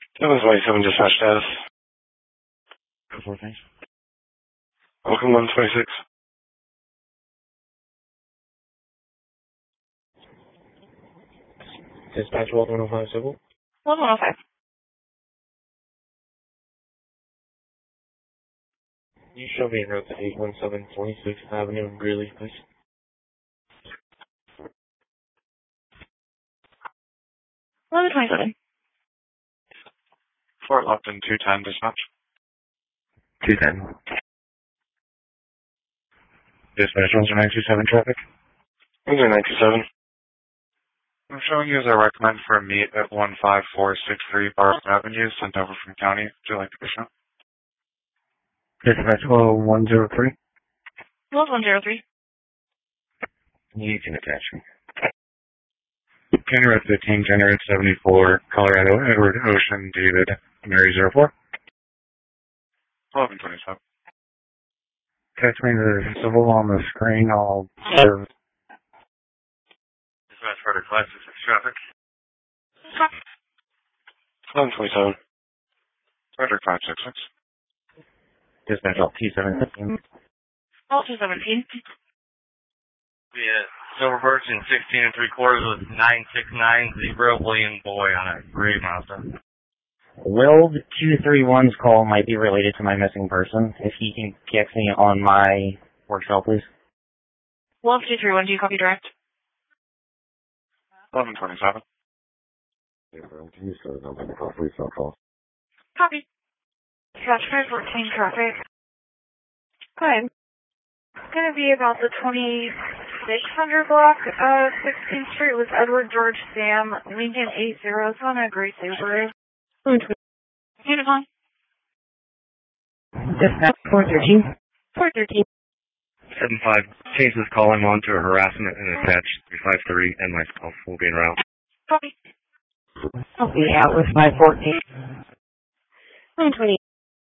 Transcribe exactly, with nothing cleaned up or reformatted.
seven twenty-seven dispatch status. Go for it, thanks. Welcome one twenty-six. Dispatch, welcome one oh five Civil. Welcome one oh five. You show me en route to eight one seven twenty-sixth Avenue in Greeley, please. eleven twenty-seven. Fort Lupton two ten dispatch. two ten. Dispatch, one nine two seven traffic. one nine two seven. I'm showing you as I recommend for a meet at one five four six three Barber Avenue, sent over from county. Would you like to go show? Dispatch, oh one zero three. Wolf one zero three. You can attach me. Generate fifteen, Generate seventy-four, Colorado, Edward, Ocean, David, Mary zero four. eleven twenty-seven. Text me the civil on the screen, I'll serve. Dispatch Frederick five six six traffic. eleven twenty-seven. Frederick five six six. Dispatch, L T seven fifteen. L two seventeen. Yeah, Silver Birch in sixteen and three quarters with nine six nine zero William Boy on a gray Mazda. Will the two three one's call might be related to my missing person? If he can get me on my work cell, please. Wolf two three one, do you copy direct? eleven twenty-seven. Can you start something to call police call? Copy. Dispatch five fourteen traffic. Go ahead. It's going to be about the twenty-six hundred block of sixteenth Street with Edward George Sam, Lincoln eight zero. It's on a gray Subaru. Unit on. Dispatch four thirteen. four thirteen. seven five. Change this call I'm on to a harassment and attach three five three and myself will be en route. Copy. I'll be out with five fourteen. one twenty.